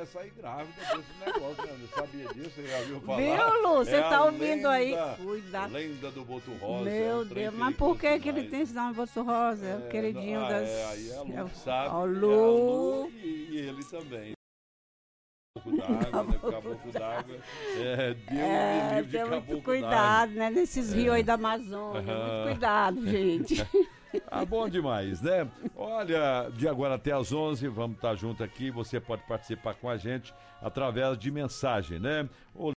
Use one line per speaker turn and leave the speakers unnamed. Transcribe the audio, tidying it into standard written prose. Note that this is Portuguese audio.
ia sair grávida desse negócio, né? Não sabia disso, você já viu falar?
Viu, Lu? Você tá ouvindo aí?
Cuidado. Lenda do Boto Rosa.
Meu Deus, mas por que ele tem esse nome Boto Rosa? É o queridinho das...
aí a Lu sabe.
Ó, Lu.
E ele também. Caboclo d'água. Deus me livre de
tem
caboclo
muito cuidado, né? Nesses rios aí da Amazônia. Muito cuidado, gente.
Bom demais, né? Olha, de agora até às 11, vamos estar juntos aqui. Você pode participar com a gente através de mensagem, né? O